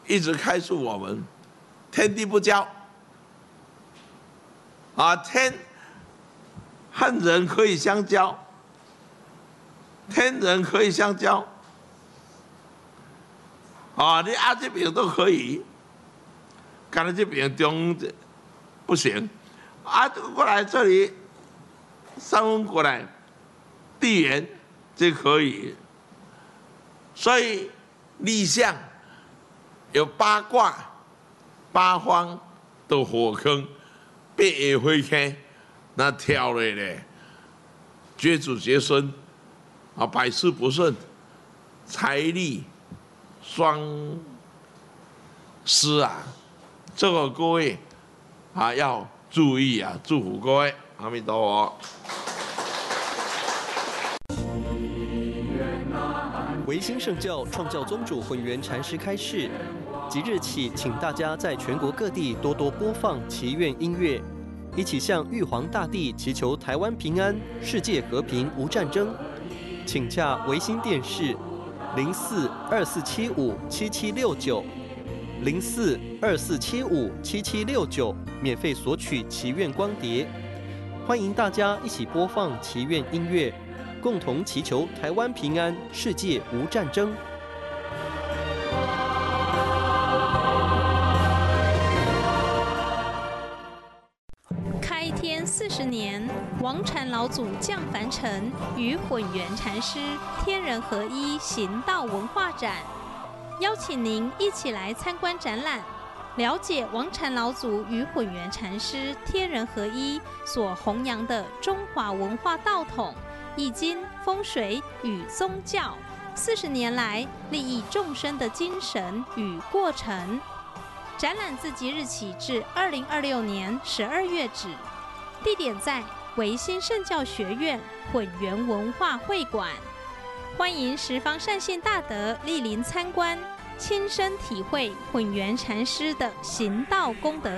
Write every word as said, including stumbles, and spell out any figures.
一直开述我们，天地不交，啊，天和人可以相交，天人可以相交，啊，你啊这边都可以，干了这边中不行，啊，过来这里，三分过来，地缘就可以，所以立项有八卦，八方的火坑，变也会开，那跳了嘞，绝子绝孙，啊，百事不顺，财力双失啊，这个各位啊要注意啊，祝福各位，阿弥陀佛。 维新圣教创教宗主混元禅师开示，即日起，请大家在全国各地多多播放祈愿音乐，一起向玉皇大帝祈求台湾平安、世界和平、无战争。请洽维新电视零四二四七五七七六九零四二四七五七七六九，免费索取祈愿光碟。欢迎大家一起播放祈愿音乐，共同祈求台湾平安、世界无战争。 开天四十年，王禅老祖降凡尘，与混元禅师天人合一行道文化展，邀请您一起来参观展览，了解王禅老祖与混元禅师天人合一所弘扬的中华文化道统、易经、风水与宗教四十年来利益众生的精神与过程。展览自即日起至二零二六年十二月止，地点在维新圣教学院混元文化会馆。欢迎十方善信大德莅临参观，亲身体会混元禅师的行道功德。